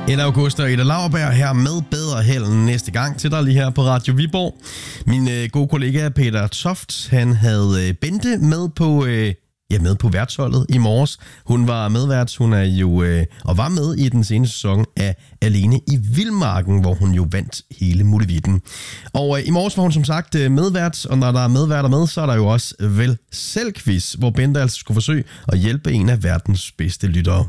Ed August og Ida Lauerberg her med Bedre Held næste gang til dig lige her på Radio Viborg. Min gode kollega Peter Toft, han havde Bente med på værtsholdet i morges. Hun var medvært, hun er jo og var med i den seneste sæson af Alene i Vildmarken, hvor hun jo vandt hele muligheden. Og i morges var hun som sagt medvært, og når der er medværter med, så er der jo også vel selv quiz, hvor Bente altså skulle forsøge at hjælpe en af verdens bedste lyttere.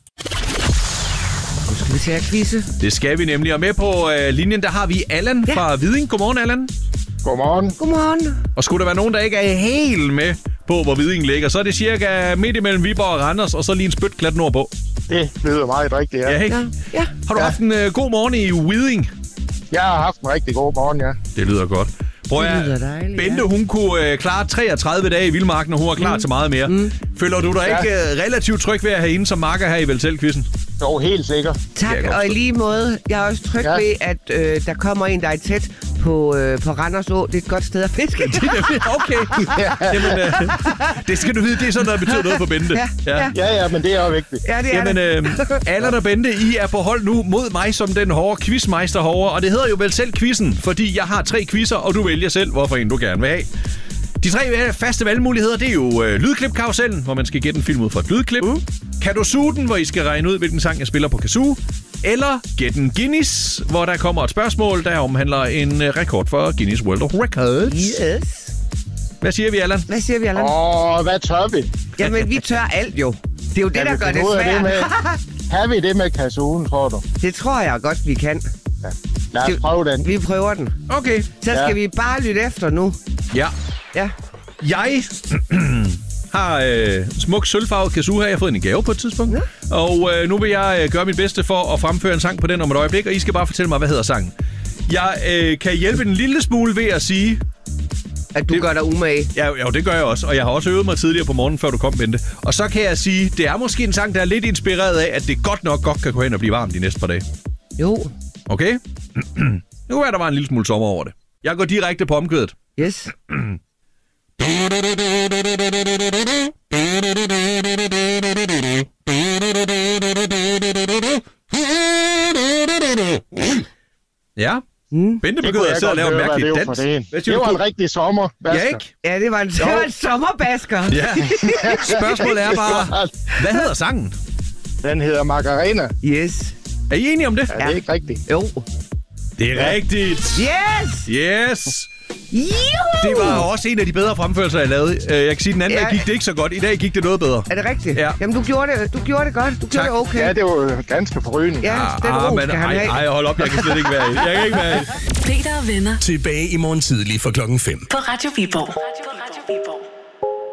Nu skal vi til at quizze. Det skal vi nemlig, og med på linjen, der har vi Allan fra Hviding. Godmorgen, Allan. Godmorgen. Godmorgen. Og skulle der være nogen, der ikke er helt med på, hvor Hviding ligger, så er det cirka midt imellem Viborg og Randers, og så lige en spytklat nordpå. Det lyder meget rigtigt, ja. Ja, ikke? Ja. Har du haft en god morgen i Hviding? Jeg har haft en rigtig god morgen, ja. Det lyder godt. Prøv Det lyder at dejligt, Bente, hun kunne klare 33 dage i Vildmarken, og hun var klar til meget mere. Føler du dig ikke relativt tryg ved at have hende som makker her i Veltel-quizzen? Jo, helt sikkert. Tak, og i lige måde, jeg er også tryg ved, at der kommer en, der er tæt på Randers Å. Det er et godt sted at fiske. Okay. Jamen, det skal du vide, det er sådan, der betyder noget for Bente. Ja, men det er jo vigtigt. Ja, det er Jamen, Allan og Bente, I er på hold nu mod mig som den hårde quizmeister herovre, og det hedder jo Veltel-quizzen, fordi jeg har 3 quizzer, og du vælger selv, hvorfor en du gerne vil have. De 3 faste valgmuligheder, det er jo lydklip-karusellen, hvor man skal gætte en film ud fra et lydklip. Kan du suge den, hvor I skal regne ud, hvilken sang jeg spiller på kazoo? Eller gætte en Guinness, hvor der kommer et spørgsmål, der omhandler en rekord for Guinness World of Records. Yes. Hvad siger vi, Allan? Hvad tør vi? Jamen, vi tør alt jo. Det er jo det, der gør det svært. Har vi det med kazooen, tror du? Det tror jeg godt, vi kan. Ja. Lad os prøve den. Vi prøver den. Okay. Så skal vi bare lytte efter nu. Ja. Jeg har smuk sølvfarvet kazoo her. Jeg har fået en gave på et tidspunkt. Ja. Og nu vil jeg gøre mit bedste for at fremføre en sang på den om et øjeblik, og I skal bare fortælle mig, hvad hedder sangen. Jeg kan hjælpe en lille smule ved at sige... At du gør dig umage. Ja, det gør jeg også. Og jeg har også øvet mig tidligere på morgenen, før du kom, Bente. Og så kan jeg sige, det er måske en sang, der er lidt inspireret af, at det godt kan gå hen og blive varmt de næste par dage. Jo. Okay? Nu kan være, der var en lille smule sommer over det. Jeg går direkte på omkvædet. Yes. Ja. Bente begynder at sidde og lave en mærkelig dans. Det var en rigtig sommerbasker. Ja, ikke? Ja, det var en sommerbasker. Ja. Spørgsmålet er bare, hvad hedder sangen? Den hedder Macarena. Yes. Er I enige om det? Ja, det er ikke rigtigt. Jo. Det er rigtigt. Yes. Juhu! Det var også en af de bedre fremførelser, jeg lavede. Jeg kan sige, den anden dag gik det ikke så godt. I dag gik det noget bedre. Er det rigtigt? Ja. Jamen, du gjorde det godt. Du gjorde det okay. Ja, det var ganske forrygende. Ja, den ro skal han have. Ej, hold op. Jeg kan slet ikke være i. Jeg kan ikke være i. Peter og venner. Tilbage i morgen tidlig fra 5:00. På Radio Viborg.